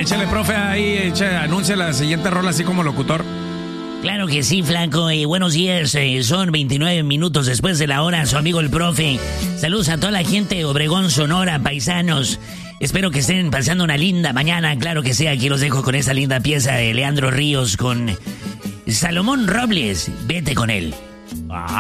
échale, profe, ahí, anuncia la siguiente rola así como locutor. Claro que sí, flaco. Buenos días. Son 29 minutos después de la hora. Su amigo el profe. Saludos a toda la gente de Obregón, Sonora, paisanos. Espero que estén pasando una linda mañana. Claro que sí, aquí los dejo con esta linda pieza de Leandro Ríos con Salomón Robles. Vete con él.